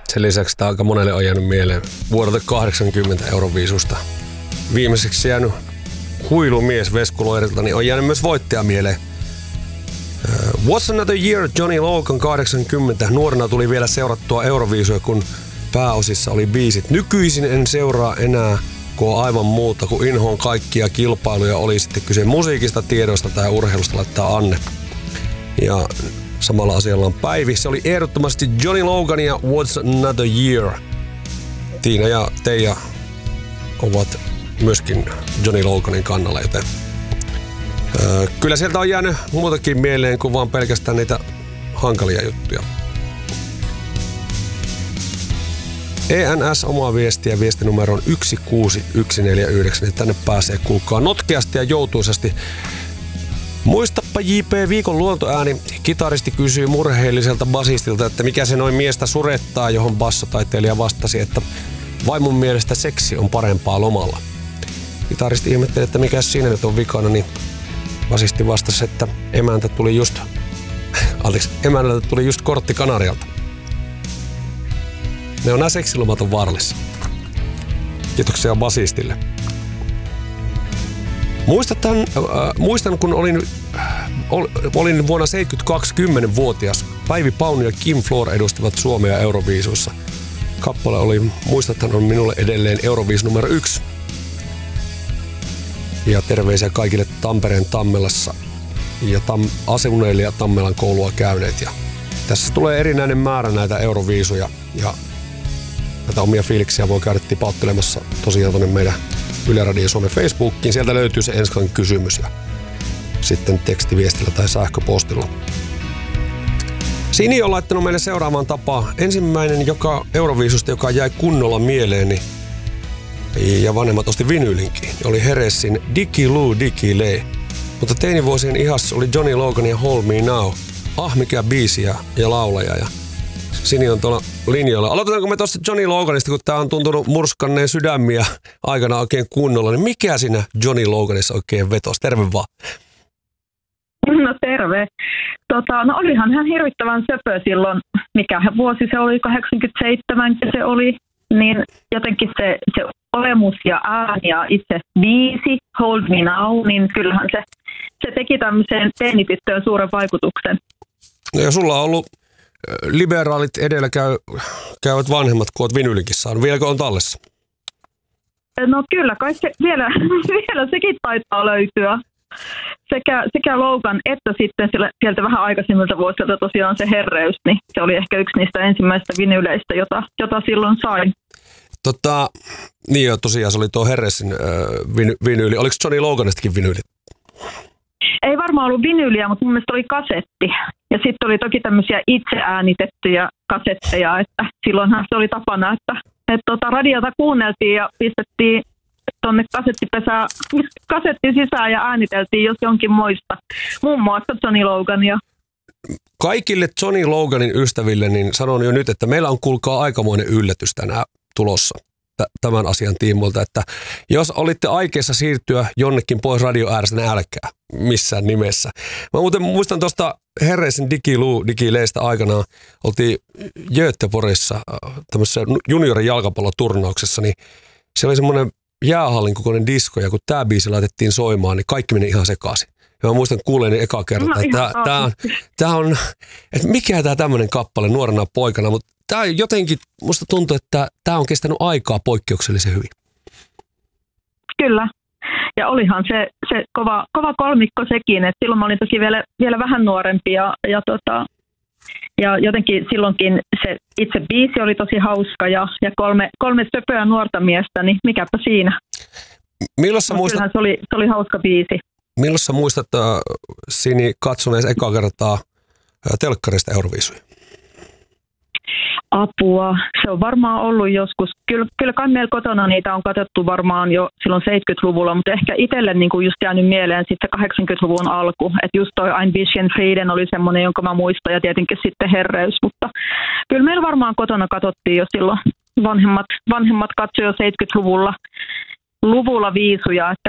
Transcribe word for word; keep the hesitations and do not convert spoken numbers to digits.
Sen lisäksi tämä aika monelle on jäänyt mieleen vuodelta kahdeksankymmentä Euroviisusta. Viimeiseksi jäänyt huilumies Veskuloirilta, niin on jäänyt myös voittaja mieleen. What's Another Year, Johnny Logan kahdeksankymmentä. Nuorena tuli vielä seurattua Euroviisuja, kun pääosissa oli biisit. Nykyisin en seuraa enää, kun on aivan muuta, kun inhoon kaikkia kilpailuja, oli sitten kyse musiikista, tiedoista tai urheilusta, laittaa Anne. Ja samalla asialla on Päivi. Se oli ehdottomasti Johnny Logan ja What's Another Year. Tiina ja Teija ovat myöskin Johnny Loganin kannalla, joten öö, kyllä sieltä on jäänyt muutakin mieleen kuin vaan pelkästään niitä hankalia juttuja. E N S omaa viestiä, viestinumero on yksi kuusi yksi neljä yhdeksän, niin tänne pääsee kuulkaa notkeasti ja joutuisasti. Muistappa J P viikon luontoääni. Kitaristi kysyy murheelliselta basistilta, että mikä se noin miestä surettaa, johon bassotaiteilija vastasi, että vaimon mielestä seksi on parempaa lomalla. Kitaristi ihmetteli, että mikä siinä nyt on vikana, niin basisti vastasi, että emäntä tuli just, anteeksi, emännältä tuli just kortti Kanarialta. Ne on nämä seksilomat on vaarallisia. Kiitoksia basistille. Muistan, äh, muistan kun olin, äh, olin vuonna seitsemänkymmentäkaksi kymmenvuotias. Päivi Pauni ja Kim Floor edustivat Suomea Euroviisuissa. Kappale oli, muistathan on minulle edelleen Euroviisu numero yksi. Ja terveisiä kaikille Tampereen Tammelassa ja tam, asuneille ja Tammelan koulua käyneet. Ja tässä tulee erinäinen määrä näitä Euroviisuja ja näitä omia fiiliksiä voi käydä tipauttelemassa tosiaan tuonne meidän Yle Radio Suomen Facebookiin. Sieltä löytyy se ensin kysymys ja sitten tekstiviestillä tai sähköpostilla. Sini on laittanut meille seuraavaan tapaan. Ensimmäinen joka Euroviisusta, joka jäi kunnolla mieleeni ja vanhemmat osti vinyylinkin, oli Heresin Dicky Lou Dicky Lay. Mutta teinivuosien ihassa oli Johnny Logan ja Hold Me Now. Ah, mikä biisi ja, ja laulaja. Ja Sini on tuolla linjalla. Aloitetaanko me tuosta Johnny Loganista, kun tää on tuntunut murskanneen sydämiä aikana oikein kunnolla. Niin mikä siinä Johnny Loganissa oikein vetosi? Terve vaan. No terve. Tota, no olihan hän hirvittävän söpö silloin, mikä vuosi se oli, kahdeksankymmentäseitsemän se oli. Niin jotenkin se, se olemus ja ääni ja itse biisi, Hold Me Now, niin kyllähän se, se teki tämmöiseen teinityttöön suuren vaikutuksen. No ja sulla on ollut liberaalit edellä käy, käyvät vanhemmat, kun olet vinyylinkin saanut. Vieläkö on tallessa? No kyllä, kai se vielä, vielä sekin taitaa löytyä. Sekä, sekä Logan että sitten sieltä vähän aikaisemmilta vuosilta tosiaan se Herreys, niin se oli ehkä yksi niistä ensimmäisistä vinyyleistä, jota, jota silloin sain. Tota, niin jo, tosiaan se oli tuo Herreysin äh, vin, vinyyli. Oliko Johnny Loganistakin vinyyli? Ei varmaan ollut vinyyliä, mutta mun mielestä oli kasetti. Ja sitten oli toki tämmöisiä itse äänitettyjä kasetteja, että silloinhan se oli tapana, että, että tota, radiota kuunneltiin ja pistettiin tuonne kasettipesään kasetti sisään ja ääniteltiin jos jonkin muista, muun muassa Johnny Logania. Kaikille Johnny Loganin ystäville niin sanon jo nyt, että meillä on kuulkaa aikamoinen yllätys tänään tulossa tämän asian tiimoilta, että jos olitte aikeissa siirtyä jonnekin pois radio äärestä, niin älkää missään nimessä. Mä muuten muistan tuosta Herreisen Dicky Lou Dicky Laystä aikanaan, oltiin Göteborgissa tämmöisessä juniorin jalkapalloturnauksessa, niin se oli semmoinen jäähallin kokoinen disko, ja kun tää biisi laitettiin soimaan, niin kaikki meni ihan sekaisin. Ja mä muistan kuuleeni eka kertaa, no, että tää, tää on, tää on, että mikä tää tämmönen kappale nuorena poikana, mutta tää jotenkin, musta tuntuu, että tää on kestänyt aikaa poikkeuksellisen hyvin. Kyllä. Ja olihan se, se kova, kova kolmikko sekin, että silloin mä olin toki vielä, vielä vähän nuorempi ja, ja, tota, ja jotenkin silloinkin se itse biisi oli tosi hauska ja, ja kolme, kolme söpöä nuorta miestä, niin mikäpä siinä. Milloin sä muistat, se oli, se oli hauska biisi. Milloin sä muistat äh, Sini katsoneesi ekaa kertaa äh, telkkarista Euroviisuja? Apua. Se on varmaan ollut joskus. Kyllä, kyllä kai meillä kotona niitä on katsottu varmaan jo silloin seitsemänkymmentäluvulla, mutta ehkä itselle niin kuin just jäänyt mieleen sitten kahdeksankymmentäluvun alku. Että just toi Ein bisschen Frieden oli semmoinen, jonka mä muistan ja tietenkin sitten Herreys. Mutta kyllä meillä varmaan kotona katsottiin jo silloin. Vanhemmat, vanhemmat katsoi jo seitsemänkymmentäluvulla luvulla viisuja, että